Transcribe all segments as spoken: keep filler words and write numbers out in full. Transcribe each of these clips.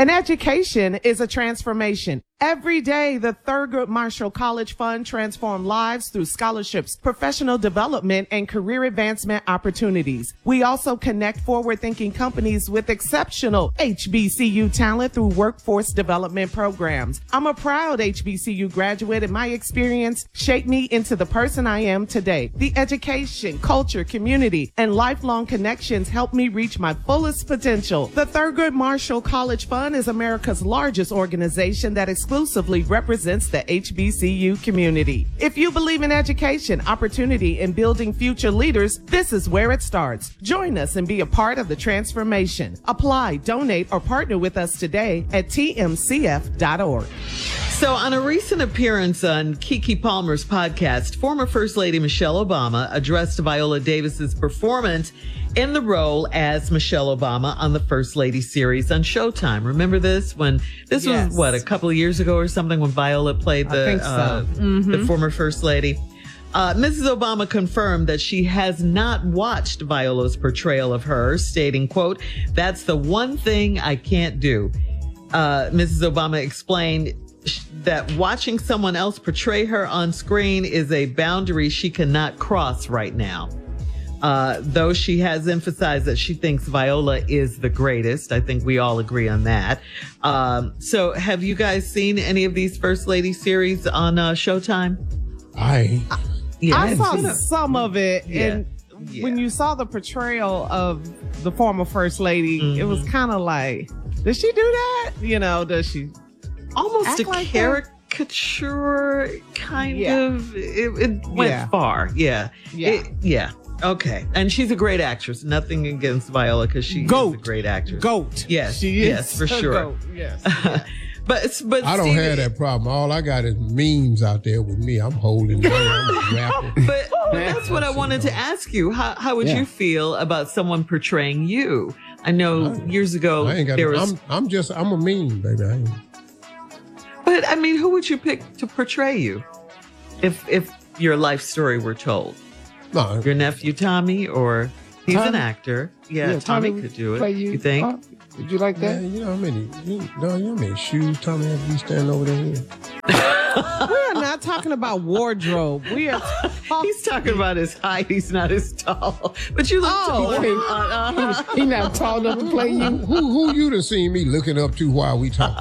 An education is a transformation. Every day, the Thurgood Marshall College Fund transforms lives through scholarships, professional development, and career advancement opportunities. We also connect forward-thinking companies with exceptional H B C U talent through workforce development programs. I'm a proud H B C U graduate, and my experience shaped me into the person I am today. The education, culture, community, and lifelong connections help me reach my fullest potential. The Thurgood Marshall College Fund is America's largest organization that exclusively represents the H B C U community. If you believe in education, opportunity, and building future leaders, this is where it starts. Join us and be a part of the transformation. Apply, donate, or partner with us today at T M C F dot org. So on a recent appearance on Keke Palmer's podcast, former First Lady Michelle Obama addressed Viola Davis's performance in the role as Michelle Obama on the First Lady series on Showtime. Remember this? When this yes. was, what, a couple of years ago or something when Viola played the, I think so. uh, mm-hmm. the former First Lady. Uh, Missus Obama confirmed that she has not watched Viola's portrayal of her, stating, quote, "That's the one thing I can't do." Uh, Missus Obama explained that watching someone else portray her on screen is a boundary she cannot cross right now. Uh, though she has emphasized that she thinks Viola is the greatest. I think we all agree on that. Um, so have you guys seen any of these First Lady series on uh, Showtime? I, uh, yeah, I saw some of it. Yeah. And yeah. when you saw the portrayal of the former First Lady, mm-hmm. it was kind of like, does she do that? You know, does she almost act a like caricature that? kind yeah. of? It, it went yeah. far. Yeah. Yeah. It, yeah. Okay. And she's a great actress. Nothing against Viola because she goat. is a great actress. Goat. Yes. She is yes, for sure. Goat. Yes. Yeah. but but I don't Stevie, have that problem. All I got is memes out there with me. I'm holding it. I'm a rapper. But, but that's what I wanted to ask you. How how would yeah. you feel about someone portraying you? I know I, years ago I ain't got there no, was. I'm, I'm just I'm a meme, baby. I ain't. But I mean, who would you pick to portray you, if if your life story were told? No, your nephew Tommy, or he's Tommy? an actor. Yeah, Yeah, Tommy, Tommy could do it. play You, you. think? Huh? Would you like yeah, that? you know how many you know, you know how many shoes Tommy had to be standing over there in? We are not talking about wardrobe. We are. Talk- He's talking about his height. He's not as tall. But you look Oh, tall. okay. Uh-huh. He not tall enough to play you. Who who you done seen me looking up to while we talk?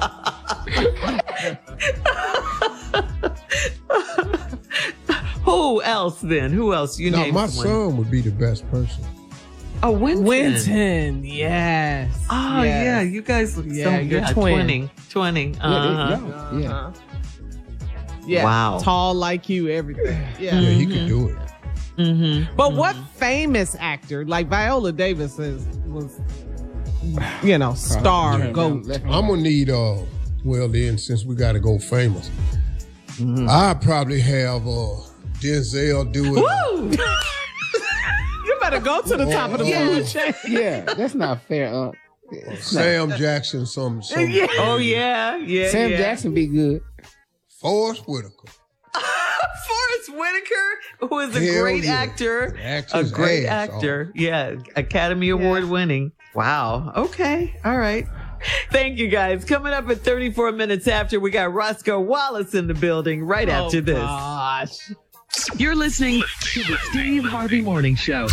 Who else then? Who else? You No, name my someone. son would be the best person. Oh, Winton. Winton, yes. Oh, yes. yeah. You guys look Yeah, so you're yeah, twin. twinning. Twinning. Yeah, Uh-huh. yeah, yeah. Uh-huh. Yeah. Wow. Tall like you, everything. Yeah. Yeah, he could do it. Mm-hmm. But what famous actor, like Viola Davis is, was, you know, star, Turn goat. down left. I'm gonna need uh well then since we gotta go famous. Mm-hmm. I probably have uh Denzel do it. Woo! You better go to the top of the Yeah. food chain. Yeah, that's not fair. Uh, Sam Jackson, some some Yeah. Oh, yeah. Yeah. Sam yeah. Jackson be good. Forrest Whitaker. Forrest Whitaker, who is a Hell great yeah. actor. Acts A his great ass actor. Yeah. Academy Award winning. Wow. Okay. All right. Thank you, guys. Coming up at thirty-four minutes after, we got Roscoe Wallace in the building right Oh, after this. gosh. You're listening to the Steve Harvey Morning Show.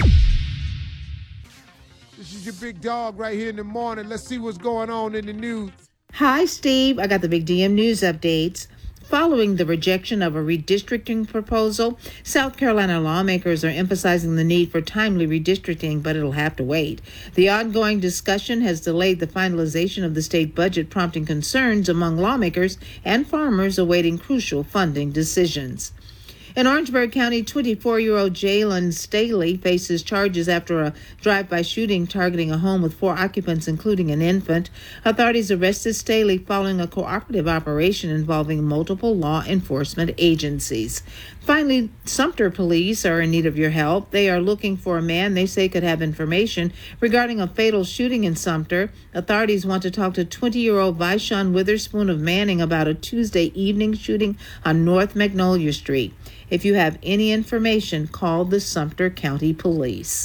This is your big dog right here in the morning. Let's see what's going on in the news. Hi, Steve. I got the Big D M News updates. Following the rejection of a redistricting proposal, South Carolina lawmakers are emphasizing the need for timely redistricting, but it'll have to wait. The ongoing discussion has delayed the finalization of the state budget, prompting concerns among lawmakers and farmers awaiting crucial funding decisions. In Orangeburg County, twenty-four-year-old Jalen Staley faces charges after a drive-by shooting targeting a home with four occupants, including an infant. Authorities arrested Staley following a cooperative operation involving multiple law enforcement agencies. Finally, Sumter police are in need of your help. They are looking for a man they say could have information regarding a fatal shooting in Sumter. Authorities want to talk to twenty-year-old Vishon Witherspoon of Manning about a Tuesday evening shooting on North Magnolia Street. If you have any information, call the Sumter County Police.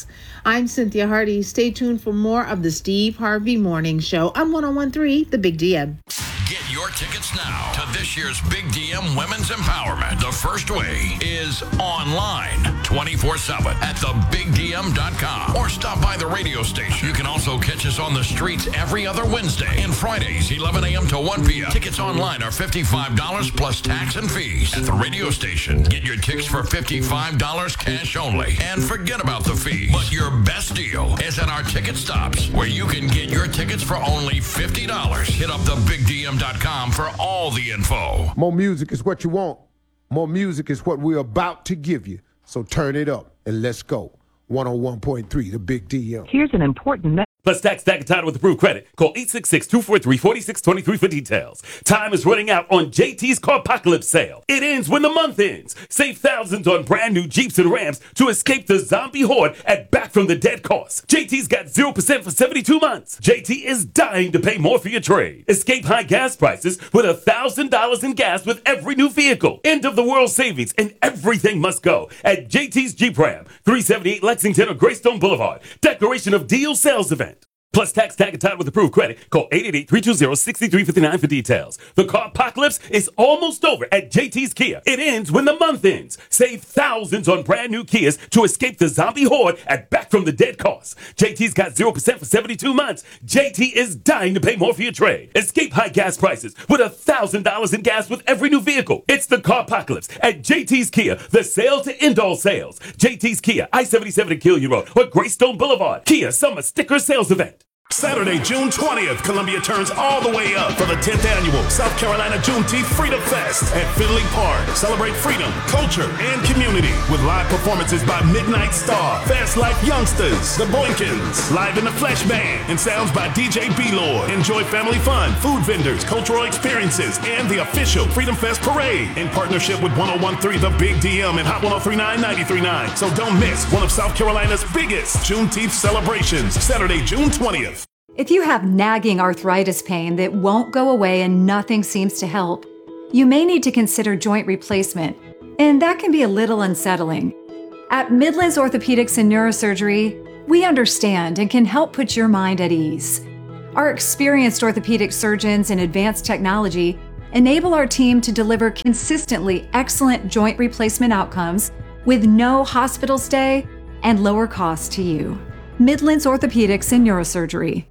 I'm Cynthia Hardy. Stay tuned for more of the Steve Harvey Morning Show on one oh one point three The Big D M. Get your tickets now to this year's Big D M Women's Empowerment. The first way is online, twenty-four seven at the big d m dot com, or stop by the radio station. You can also catch us on the streets every other Wednesday and Fridays, eleven a.m. to one p.m. Tickets online are fifty-five dollars plus tax and fees. At the radio station, get your tickets for fifty-five dollars cash only. And forget about the fees. But your best deal is at our ticket stops, where you can get your tickets for only fifty dollars. Hit up the big d m dot com for all the info. More music is what you want. More music is what we're about to give you. So turn it up and let's go. one oh one point three The Big D M. Here's an important message. Plus tax, stack, and title with approved credit. Call eight six six, two four three, four six two three for details. Time is running out on J T's Carpocalypse sale. It ends when the month ends. Save thousands on brand new Jeeps and Rams to escape the zombie horde at Back from the Dead cost. J T's got zero percent for seventy-two months. J T is dying to pay more for your trade. Escape high gas prices with one thousand dollars in gas with every new vehicle. End of the world savings, and everything must go at J T's Jeep Ram, three seventy-eight Lexington or Greystone Boulevard. Declaration of Deal sales event. Plus tax, tag, and title with approved credit. Call eight eight eight, three two zero, six three five nine for details. The car apocalypse is almost over at J T's Kia. It ends when the month ends. Save thousands on brand new Kias to escape the zombie horde at Back from the Dead cost. J T's got zero percent for seventy-two months. J T is dying to pay more for your trade. Escape high gas prices with one thousand dollars in gas with every new vehicle. It's the car apocalypse at J T's Kia. The sale to end all sales. J T's Kia, I seventy-seven at Killian Road or Greystone Boulevard. Kia Summer Sticker Sales Event. Saturday, June twentieth, Columbia turns all the way up for the tenth annual South Carolina Juneteenth Freedom Fest at Finley Park. Celebrate freedom, culture, and community with live performances by Midnight Star, Fast Life Youngsters, The Boykins, Live in the Flesh Band, and sounds by D J B-Lord. Enjoy family fun, food vendors, cultural experiences, and the official Freedom Fest Parade in partnership with one oh one point three The Big D M and Hot one oh three point nine, ninety-three point nine. So don't miss one of South Carolina's biggest Juneteenth celebrations, Saturday, June twentieth. If you have nagging arthritis pain that won't go away and nothing seems to help, you may need to consider joint replacement, and that can be a little unsettling. At Midlands Orthopedics and Neurosurgery, we understand and can help put your mind at ease. Our experienced orthopedic surgeons and advanced technology enable our team to deliver consistently excellent joint replacement outcomes with no hospital stay and lower cost to you. Midlands Orthopedics and Neurosurgery.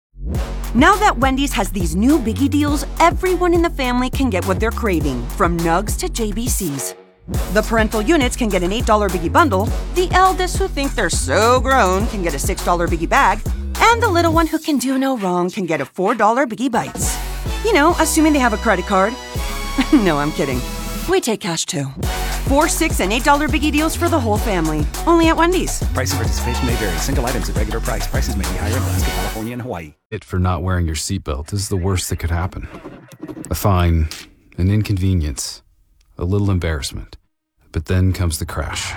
Now that Wendy's has these new biggie deals, everyone in the family can get what they're craving, from nugs to J B Cs. The parental units can get an eight dollar biggie bundle, the eldest who think they're so grown can get a six dollar biggie bag, and the little one who can do no wrong can get a four dollar biggie bites. You know, assuming they have a credit card. No, I'm kidding. We take cash too. Four, six, and eight dollar biggie deals for the whole family. Only at Wendy's. Price and participation may vary. Single items at regular price. Prices may be higher in Alaska, California, and Hawaii. It for not wearing your seatbelt is the worst that could happen. A fine, an inconvenience, a little embarrassment. But then comes the crash.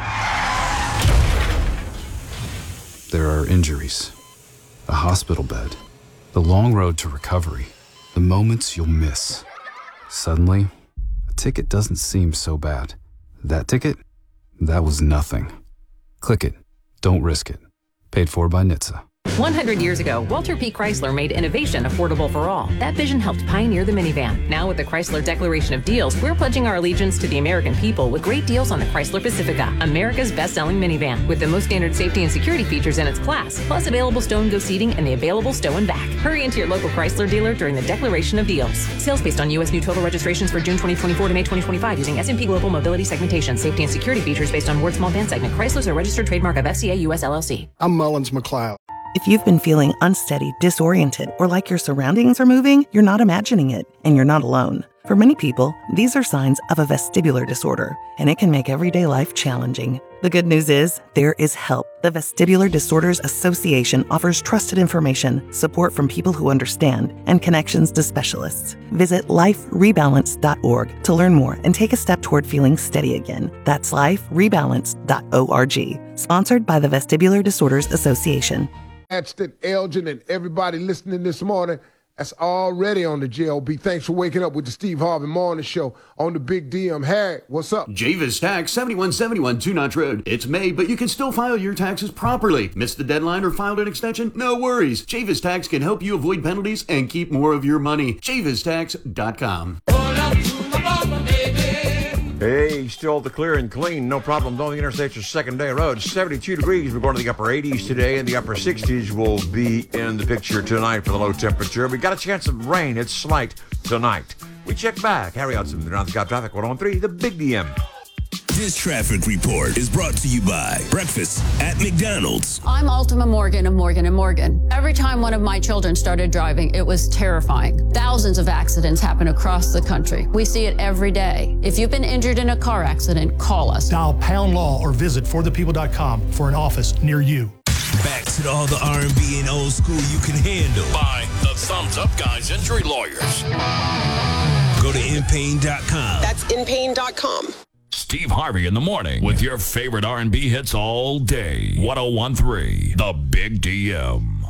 There are injuries, a hospital bed, the long road to recovery, the moments you'll miss. Suddenly, a ticket doesn't seem so bad. That ticket? That was nothing. Click it. Don't risk it. Paid for by N H T S A. one hundred years ago, Walter P. Chrysler made innovation affordable for all. That vision helped pioneer the minivan. Now with the Chrysler Declaration of Deals, we're pledging our allegiance to the American people with great deals on the Chrysler Pacifica, America's best-selling minivan, with the most standard safety and security features in its class, plus available stow and go seating and the available stow and back. Hurry into your local Chrysler dealer during the Declaration of Deals. Sales based on U S new total registrations for June twenty twenty-four to May twenty twenty-five using S and P Global Mobility Segmentation. Safety and security features based on Word Small Van Segment. Chrysler's a registered trademark of F C A U S L L C. I'm Mullins McLeod. If you've been feeling unsteady, disoriented, or like your surroundings are moving, you're not imagining it, and you're not alone. For many people, these are signs of a vestibular disorder, and it can make everyday life challenging. The good news is, there is help. The Vestibular Disorders Association offers trusted information, support from people who understand, and connections to specialists. Visit life rebalance dot org to learn more and take a step toward feeling steady again. That's life rebalance dot org. Sponsored by the Vestibular Disorders Association. Ashton, Elgin, and everybody listening this morning, That's already on the J O B. Thanks for waking up with the Steve Harvey Morning Show on the Big D M. Harry, what's up? Javis Tax, seventy-one seventy-one Two Notch Road. It's May, but you can still file your taxes properly. Missed the deadline or filed an extension? No worries. Javis Tax can help you avoid penalties and keep more of your money. Javis Tax dot com. Hey, still the clear and clean. No problems on the interstates or secondary roads. seventy-two degrees. We're going to the upper eighties today, and the upper sixties will be in the picture tonight for the low temperature. We got a chance of rain. It's slight tonight. We check back. Harry Hudson, around the Got Traffic one oh three, the Big D M. This traffic report is brought to you by Breakfast at McDonald's. I'm Ultima Morgan of Morgan and Morgan. Every time one of my children started driving, it was terrifying. Thousands of accidents happen across the country. We see it every day. If you've been injured in a car accident, call us. Dial Pound Law or visit for the people dot com for an office near you. Back to all the R and B and old school you can handle. By the Thumbs Up Guys Injury Lawyers. Go to in pain dot com. That's in pain dot com. Steve Harvey in the morning with your favorite R and B hits all day. one oh one three, The Big D M.